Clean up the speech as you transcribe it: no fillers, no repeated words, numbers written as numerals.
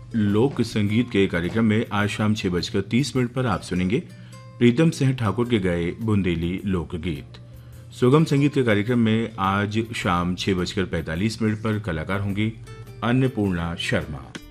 लोक संगीत के कार्यक्रम में आज शाम 6:30 पर आप सुनेंगे प्रीतम सिंह ठाकुर के गाए बुंदेली लोकगीत। सुगम संगीत के कार्यक्रम में आज शाम 6:45 पर कलाकार होंगी अन्नपूर्णा शर्मा।